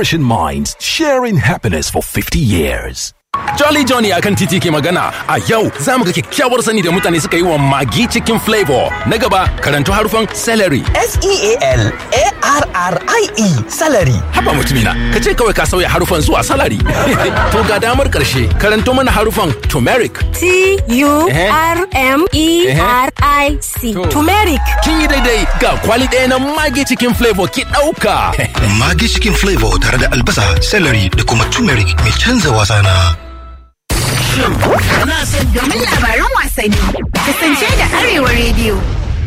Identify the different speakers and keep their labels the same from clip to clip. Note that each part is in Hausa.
Speaker 1: nourishing minds, sharing happiness for 50 years.
Speaker 2: Jolly Johnny akan titi ke magana a yau za mu ga kyakkyawar sani da mutane suka yi wa Maggi Chicken Flavor. Na gaba karanto harufan celery.
Speaker 3: S-E-A-L-A-R-R-I-E celery.
Speaker 2: Haba mutumina, ka ce kawai ka sauya harufan zuwa salary. To ga damar karshe karanto mana harufan turmeric.
Speaker 4: T-U-R-M-E-R-I-C. Turmeric.
Speaker 2: Kin yi daidai ga kwali ɗaya na Maggi Chicken Flavor ki ɗauka.
Speaker 5: Maggi Chicken Flavor tare da albasa, celery da kuma turmeric mai canza wasa na.
Speaker 6: Domin labaran wasanni, kasance da Arewa Radio.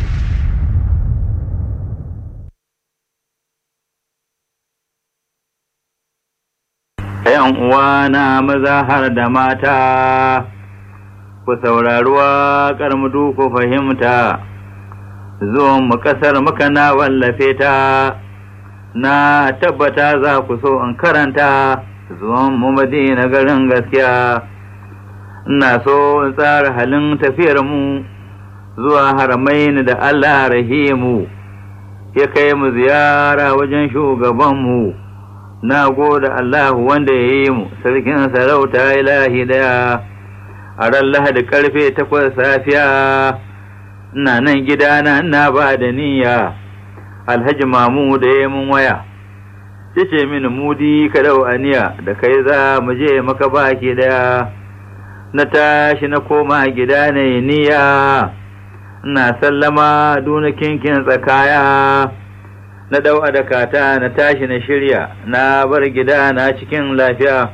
Speaker 7: ‘Yan uwana maza har da mata, ku saurari waƙar mu ku fahimta, zuwan mu ƙasar muka na wallafe ta, na tabbata za ku so in karanta, zuwan mu Madina garin gaskiya. Ina so in tsara halin tafiyar mu zuwa haramain da Allah rahimu ya kai mu ziyara wajen shugabanmu. Na gode Allah wanda ya yi mu sarkin sarauta ilahi daya. A ran Lahadi karfe 8 safiya ina nan gidana ina ba da niyya. Alhaji Mamu da ya mun waya yace mini Mudi ka dau aniya da kai za mu je maka baki daya. Na tashi na koma gida na yi niyya, ina sallama duna kinkin tsakaya, na dau adakata na tashi na shirya, na bar gida na cikin lafiya.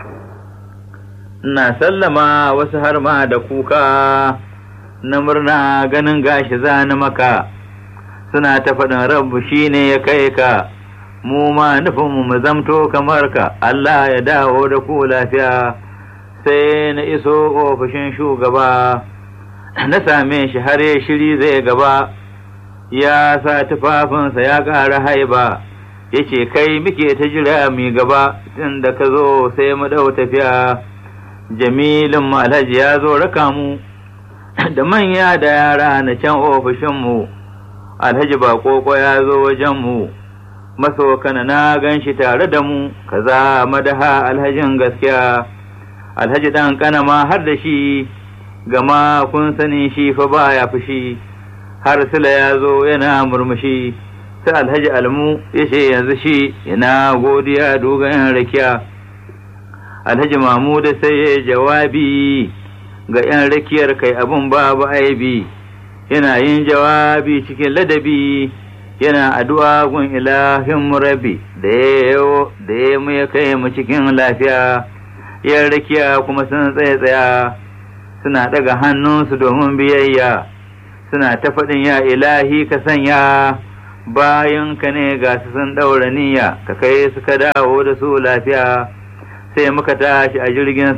Speaker 7: Ina sallama wasu har ma da kuka, na murna ganin gashi zani maka, suna ta faɗin Rabbu shi ne ya kai ka, mu ma nufinmu mu zamto kamar ka, Allah ya dawo da ku lafiya. Sai na iso ofishin shugaba, na same shi har ya shiri zai gaba, ya sa tufafinsa ya ƙara haiba, ya ce kai muke ta jira mai gaba, tun da ka zo sai mu ɗau tafiya. Jamilin Alhaji ya zo raka mu, da manya da yara na can ofishinmu, Alhaji Bakoko ya zo wajenmu, masokana na gan shi tare da mu, kaza madaha Alhajin gaskiya. Alhaji ɗan ƙanama har da shi, gama kun sani shi fa baya fushi, har Sula ya zo yana murmushi, sai Alhaji Almu ya ce yanzu shi yana godiya dogon rakiya. Alhaji Mamuda sai ya jawabi ga ‘yan rakiyar kai abin babu aibi, yana yin jawabi cikin ladabi, yana addu'a gun ilahin murabi da ya mu ya kai mu cikin lafiya. ‘Yan rakiya kuma sun tsaya suna ɗaga hannunsu domin biyayya, suna ta faɗin ya ilahi ka sanya, bayan ka ne ga su sun ɗaura niyya, ka kai suka dawo da su lafiya. Sai muka tashi a jirgin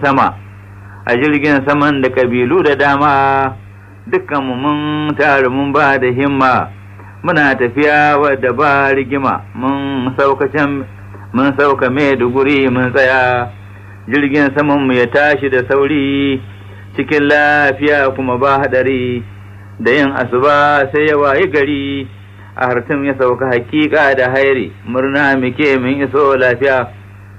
Speaker 7: saman da kabilu da dama, dukkanmu mun taru mun ba da himma, muna tafiya wadda ba rigima, mun sauka Maiduguri mun tsaya. Jirgin samanmu ya tashi da sauri, cikin lafiya kuma ba haɗari, da yin asuba sai ya wayi gari, a Hartum ya sauka hakika da hairi, murna muke mun iso lafiya.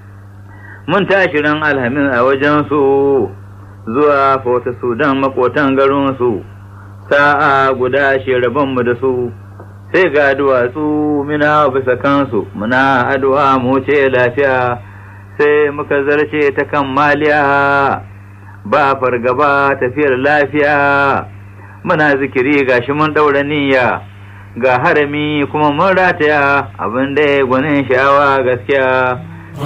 Speaker 7: Mun tashi ran Alhamis a wajensu, zuwa Fota Sudan makotan garinsu, sa'a guda shi rabonmu da su, sai ga duwatsu muna bisa kansu, muna addu'a mu ce lafiya. Sai muka zarce ta kan Maliya, ba fargaba tafiyar lafiya, muna zikiri gashi mun ɗaura niyya, ga harami kuma mun rataya abin da ya gwanin sha'awa gaskiya.